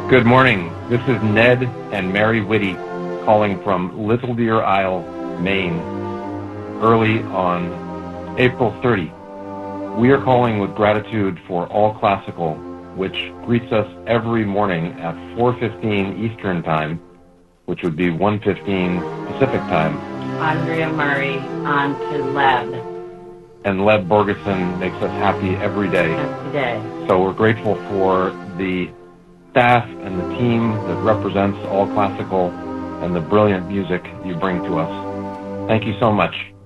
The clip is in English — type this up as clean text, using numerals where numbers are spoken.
Good morning. This is Ned and Mary Whitty calling from Little Deer Isle, Maine, early on April 30. We are calling with gratitude for All Classical, which greets us every morning at 4:15 Eastern Time, which would be 1:15 Pacific Time. Andrea Murray on to Leb. And Leb Borgeson makes us happy every day. Every day. So we're grateful for the staff and the team that represents All Classical and the brilliant music you bring to us. Thank you so much.